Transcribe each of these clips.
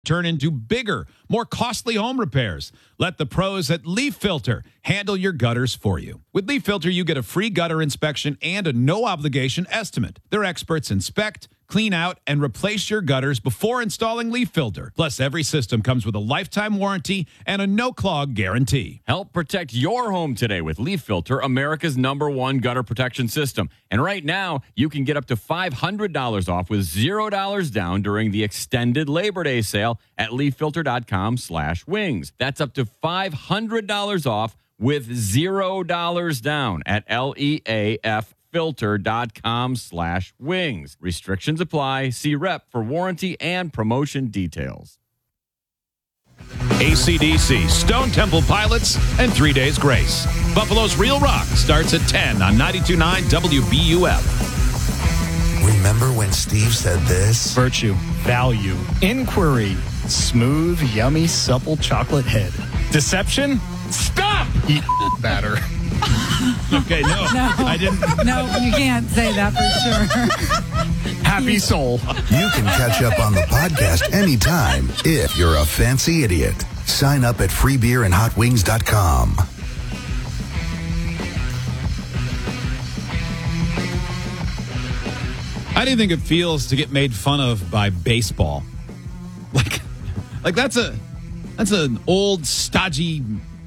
turn into bigger, more costly home repairs. Let the pros at Leaf Filter handle your gutters for you. With Leaf Filter, you get a free gutter inspection and a no-obligation estimate. Their experts inspect, clean out, and replace your gutters before installing Leaf Filter. Plus, every system comes with a lifetime warranty and a no-clog guarantee. Help protect your home today with Leaf Filter, America's #1 gutter protection system. And right now, you can get up to $500 off with $0 down during the extended Labor Day sale at leaffilter.com/wings. That's up to $500 off with $0 down at leaffilter.com/wings. Restrictions apply. See rep for warranty and promotion details. AC/DC, Stone Temple Pilots, and 3 Days Grace. Buffalo's Real Rock starts at 10 on 92.9 WBUF. Remember when Steve said this? Virtue, value, inquiry, smooth, yummy, supple chocolate head. Deception? Stop! Eat batter. Okay, no, I didn't. No, you can't say that for sure. Happy soul. You can catch up on the podcast anytime if you're a fancy idiot. Sign up at freebeerandhotwings.com. How do you think it feels to get made fun of by baseball? Like that's an old, stodgy,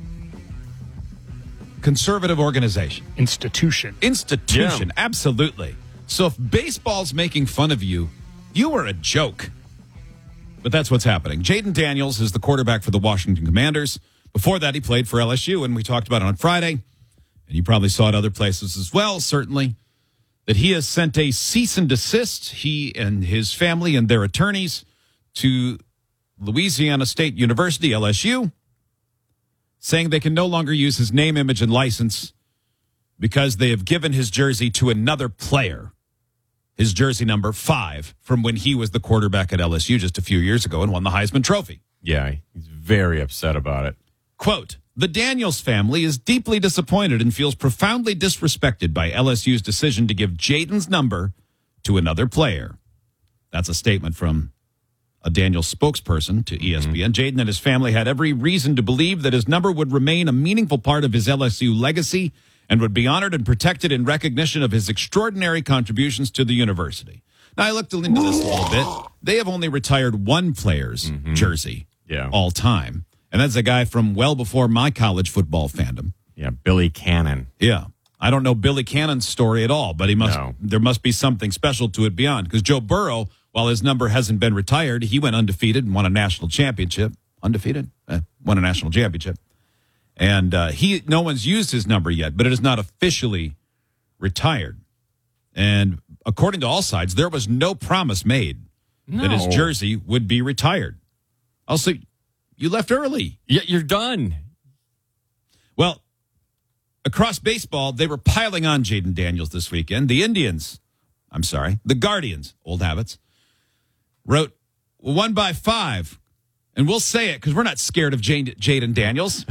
conservative organization. Institution. Yeah. Absolutely. So if baseball's making fun of you, you are a joke. But that's what's happening. Jayden Daniels is the quarterback for the Washington Commanders. Before that, he played for LSU, and we talked about it on Friday. And you probably saw it other places as well, certainly, that he has sent a cease and desist, he and his family and their attorneys, to Louisiana State University, LSU, saying they can no longer use his name, image, and license because they have given his jersey to another player, his jersey number 5, from when he was the quarterback at LSU just a few years ago and won the Heisman Trophy. Yeah, he's very upset about it. Quote, the Daniels family is deeply disappointed and feels profoundly disrespected by LSU's decision to give Jayden's number to another player. That's a statement from a Daniels spokesperson to ESPN. Jayden and his family had every reason to believe that his number would remain a meaningful part of his LSU legacy and would be honored and protected in recognition of his extraordinary contributions to the university. Now, I looked into this a little bit. They have only retired one player's jersey all time, and that's a guy from well before my college football fandom. Yeah, Billy Cannon. Yeah. I don't know Billy Cannon's story at all, but there must be something special to it beyond, because Joe Burrow, while his number hasn't been retired, he went undefeated and won a national championship. Undefeated? Won a national championship. And no one's used his number yet, but it is not officially retired. And according to all sides, there was no promise made that his jersey would be retired. Also, you left early. Yeah, you're done. Well, across baseball, they were piling on Jayden Daniels this weekend. The Guardians, old habits, wrote 1 by 5. And we'll say it because we're not scared of Jayden Daniels.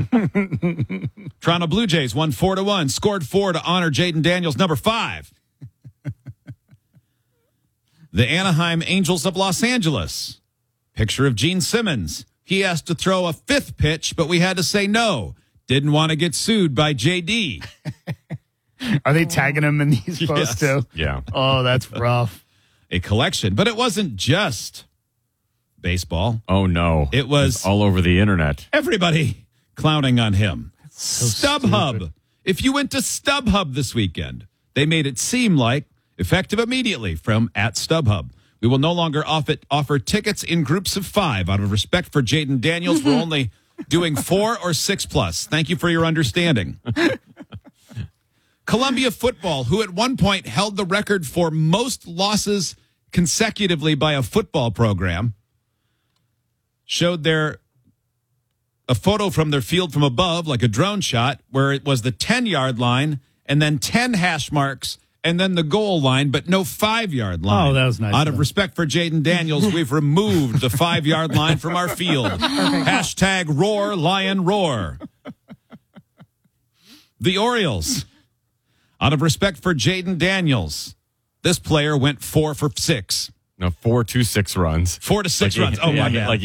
Toronto Blue Jays won 4-1, scored 4 to honor Jayden Daniels, number 5. The Anaheim Angels of Los Angeles. Picture of Gene Simmons. He asked to throw a 5th pitch, but we had to say no. Didn't want to get sued by JD. Are they tagging him in these posts too? Yeah. Oh, that's rough. A collection. But it wasn't just baseball. Oh, no. It was all over the internet. Everybody clowning on him. So StubHub. stupid. If you went to StubHub this weekend, they made it seem like effective immediately from @StubHub. We will no longer offer tickets in groups of 5. Out of respect for Jayden Daniels, we're only doing 4 or 6 plus. Thank you for your understanding. Columbia football, who at one point held the record for most losses consecutively by a football program, showed a photo from their field from above, like a drone shot, where it was the 10-yard line and then 10 hash marks and then the goal line, but no 5-yard line. Oh, that was nice. Out of respect for Jayden Daniels, we've removed the 5-yard line from our field. Hashtag roar, lion, roar. The Orioles. Out of respect for Jayden Daniels, this player went 4 for 6. No, 4 to 6 runs. 4 to 6 runs. Oh, my bad. Like